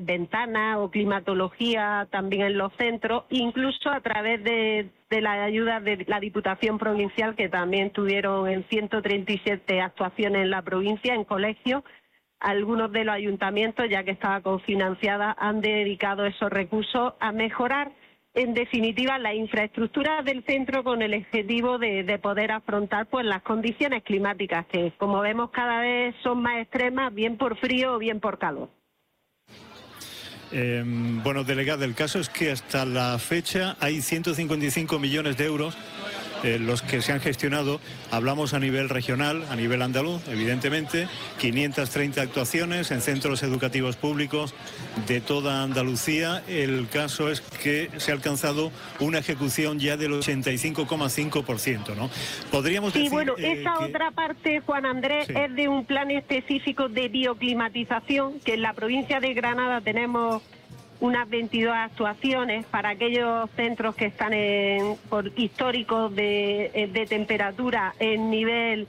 ventanas o climatología también en los centros, incluso a través de la ayuda de la Diputación Provincial, que también tuvieron en 137 actuaciones en la provincia, en colegios. Algunos de los ayuntamientos, ya que estaba cofinanciada, han dedicado esos recursos a mejorar, en definitiva, la infraestructura del centro con el objetivo de poder afrontar pues las condiciones climáticas que, como vemos, cada vez son más extremas, bien por frío o bien por calor. Bueno, delegada, el caso es que hasta la fecha hay 155 millones de euros los que se han gestionado. Hablamos a nivel regional, a nivel andaluz, evidentemente, 530 actuaciones en centros educativos públicos de toda Andalucía. El caso es que se ha alcanzado una ejecución ya del 85,5%, ¿no? Podríamos decir... Sí, bueno, esa otra parte, Juan Andrés, sí, es de un plan específico de bioclimatización, que en la provincia de Granada tenemos unas 22 actuaciones para aquellos centros que están por históricos de temperatura en nivel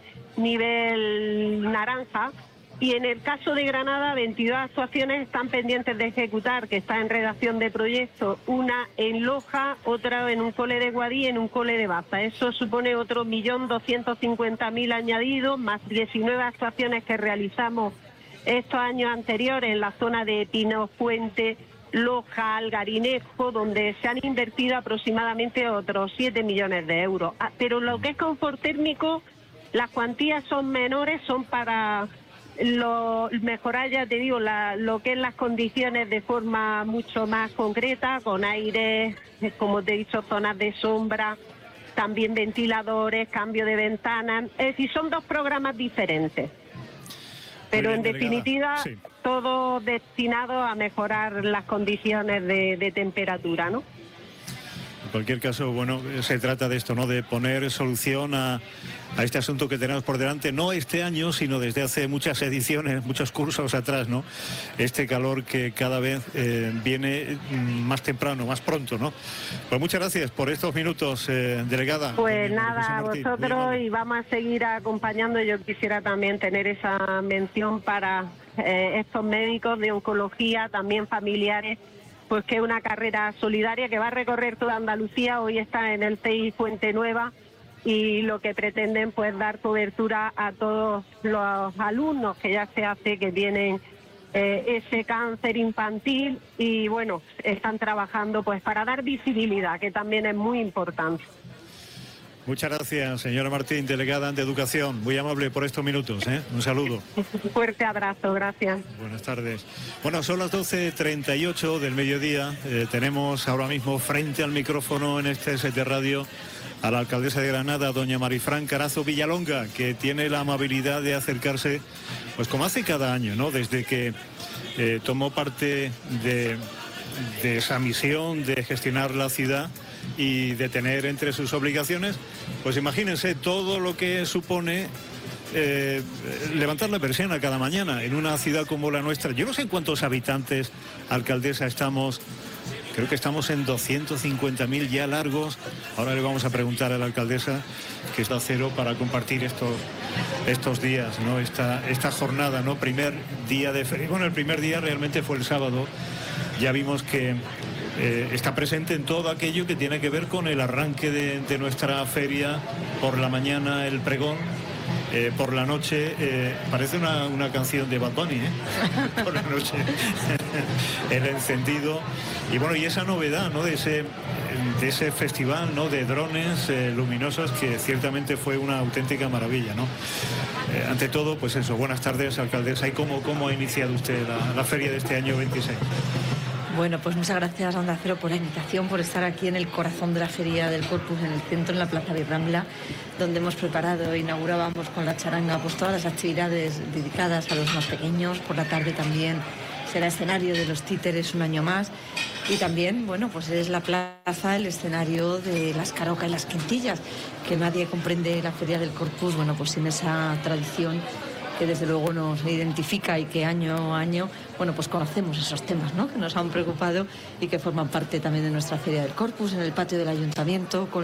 naranja, y en el caso de Granada 22 actuaciones están pendientes de ejecutar, que está en redacción de proyecto, una en Loja, otra en un cole de Guadí y en un cole de Baza. Eso supone otro 1.250.000 añadidos, más 19 actuaciones que realizamos estos años anteriores en la zona de Pino Puente, Loja, Algarinejo, donde se han invertido aproximadamente otros 7 millones de euros. Pero lo que es confort térmico, las cuantías son menores, son para mejorar, ya te digo, lo que es las condiciones de forma mucho más concreta, con aire, como te he dicho, zonas de sombra, también ventiladores, cambio de ventanas. Es decir, son dos programas diferentes. Pero en definitiva, sí, todo destinado a mejorar las condiciones de temperatura, ¿no? En cualquier caso, bueno, se trata de esto, ¿no? De poner solución a este asunto que tenemos por delante, no este año, sino desde hace muchas ediciones, muchos cursos atrás, ¿no? Este calor que cada vez viene más temprano, más pronto, ¿no? Pues muchas gracias por estos minutos, delegada. Pues nada, a vosotros, y vamos a seguir acompañando. Yo quisiera también tener esa mención para estos médicos de oncología, también familiares, pues que es una carrera solidaria que va a recorrer toda Andalucía. Hoy está en el CEI Fuente Nueva, y lo que pretenden pues dar cobertura a todos los alumnos que ya se hace, que tienen ese cáncer infantil, y bueno, están trabajando pues para dar visibilidad, que también es muy importante. Muchas gracias, señora Martín, delegada de Educación. Muy amable por estos minutos, ¿eh? Un saludo. Un fuerte abrazo, gracias. Buenas tardes. Bueno, son las 12:38 del mediodía. Tenemos ahora mismo frente al micrófono en este set de radio a la alcaldesa de Granada, doña Marifran Carazo Villalonga, que tiene la amabilidad de acercarse, pues como hace cada año, ¿no? Desde que tomó parte de esa misión de gestionar la ciudad y de tener entre sus obligaciones, pues imagínense todo lo que supone levantar la persiana cada mañana en una ciudad como la nuestra. Yo no sé en cuántos habitantes, alcaldesa, estamos. Creo que estamos en 250.000 ya largos. Ahora le vamos a preguntar a la alcaldesa, que está a cero, para compartir estos días, ¿no? Esta jornada, ¿no? Primer día de feria. Bueno, el primer día realmente fue el sábado. Ya vimos que está presente en todo aquello que tiene que ver con el arranque de nuestra feria. Por la mañana el pregón, por la noche, parece una canción de Bad Bunny, ¿eh? Por la noche el encendido, y bueno, y esa novedad, ¿no? de ese festival, ¿no? De drones luminosos, que ciertamente fue una auténtica maravilla, ¿no? Ante todo, pues eso, buenas tardes, alcaldesa. ¿Y cómo ha iniciado usted la feria de este año 26? Bueno, pues muchas gracias a Onda Cero por la invitación, por estar aquí en el corazón de la Feria del Corpus, en el centro, en la Plaza de Rambla, donde hemos preparado, inaugurábamos con la charanga pues todas las actividades dedicadas a los más pequeños. Por la tarde también será escenario de los títeres un año más, y también, bueno, pues es la plaza el escenario de las carocas y las quintillas, que nadie comprende la Feria del Corpus, bueno, pues sin esa tradición que desde luego nos identifica, y que año a año, bueno, pues conocemos esos temas, ¿no? Que nos han preocupado y que forman parte también de nuestra Feria del Corpus, en el patio del Ayuntamiento, con